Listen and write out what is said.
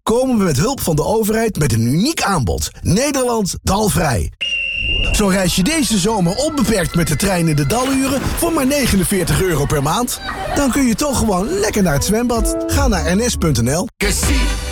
komen we met hulp van de overheid met een uniek aanbod. Nederland dalvrij. Zo reis je deze zomer onbeperkt met de trein in de daluren voor maar €49 per maand. Dan kun je toch gewoon lekker naar het zwembad. Ga naar ns.nl.